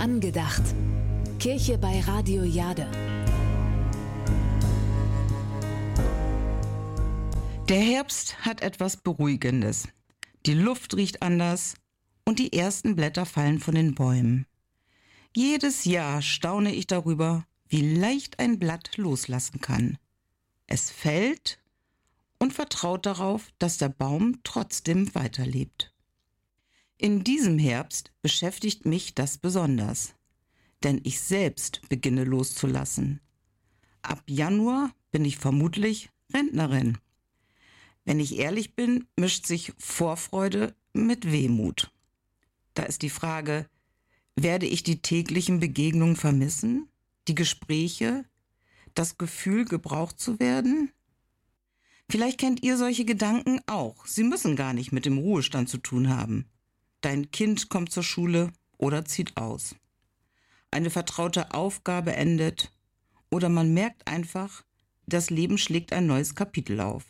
Angedacht. Kirche bei Radio Jade. Der Herbst hat etwas Beruhigendes. Die Luft riecht anders und die ersten Blätter fallen von den Bäumen. Jedes Jahr staune ich darüber, wie leicht ein Blatt loslassen kann. Es fällt und vertraut darauf, dass der Baum trotzdem weiterlebt. In diesem Herbst beschäftigt mich das besonders, denn ich selbst beginne loszulassen. Ab Januar bin ich vermutlich Rentnerin. Wenn ich ehrlich bin, mischt sich Vorfreude mit Wehmut. Da ist die Frage, werde ich die täglichen Begegnungen vermissen, die Gespräche, das Gefühl, gebraucht zu werden? Vielleicht kennt ihr solche Gedanken auch. Sie müssen gar nicht mit dem Ruhestand zu tun haben. Dein Kind kommt zur Schule oder zieht aus. Eine vertraute Aufgabe endet oder man merkt einfach, das Leben schlägt ein neues Kapitel auf.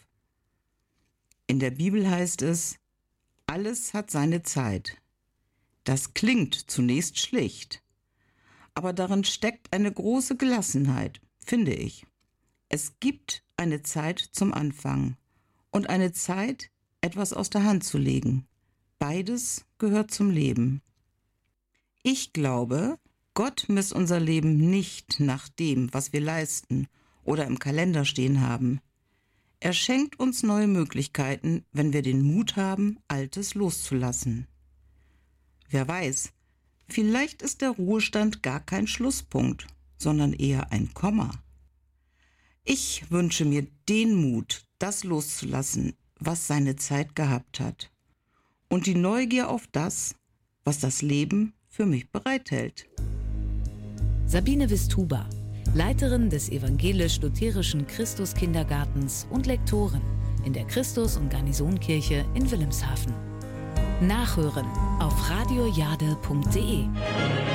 In der Bibel heißt es, alles hat seine Zeit. Das klingt zunächst schlicht, aber darin steckt eine große Gelassenheit, finde ich. Es gibt eine Zeit zum Anfang und eine Zeit, etwas aus der Hand zu legen. Beides gehört zum Leben. Ich glaube, Gott misst unser Leben nicht nach dem, was wir leisten oder im Kalender stehen haben. Er schenkt uns neue Möglichkeiten, wenn wir den Mut haben, Altes loszulassen. Wer weiß, vielleicht ist der Ruhestand gar kein Schlusspunkt, sondern eher ein Komma. Ich wünsche mir den Mut, das loszulassen, was seine Zeit gehabt hat. Und die Neugier auf das, was das Leben für mich bereithält. Sabine Westhuber, Leiterin des evangelisch-lutherischen Christuskindergartens und Lektorin in der Christus- und Garnisonkirche in Wilhelmshaven. Nachhören auf radiojade.de.